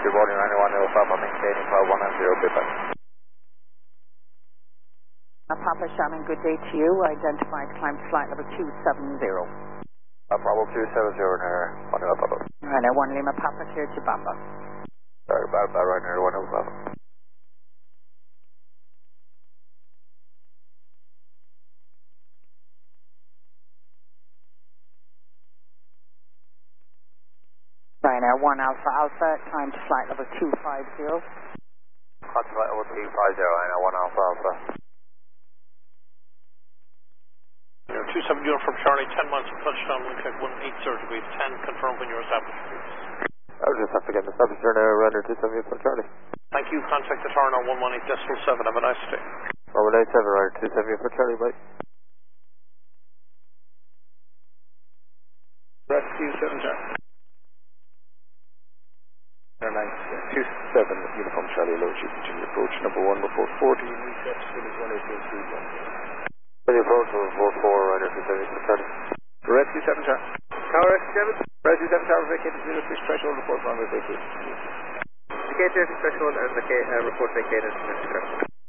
good morning, 9105, I'm maintaining 5190, goodbye. Papa Shannon, good day to you. Identified climb flight level 270. Bravo 270 near 1 Papa. Ryanair 1 Lima Papa clear to Bamba. Sorry, bye Ryanair 1 Papa. Ryanair 1 Alpha Alpha, climb to flight level 250. Flight level 250, Ryanair 1 Alpha Alpha. 27 Uniform Charlie, 10 miles from touchdown, wind check 180 degrees, 10, confirm when you're established, please. I'll just have to get established here now, Ryanair 27 Uniform Charlie. Thank you, contact the tower now 118.7, have a nice day. 187, Ryanair 27 Uniform Charlie, bye. Rescue 7 Charlie. 27 Uniform Charlie, low G, continue approach number 1, report 40, reset, finish 188.3. When you approach number 44, Ryanair 27 Uniform Charlie. Rescue 7 Charlie. Tower Rescue 7. Rescue 7 Tower vacated, zero fish threshold, report runway vacated. Indicate threshold and report vacated.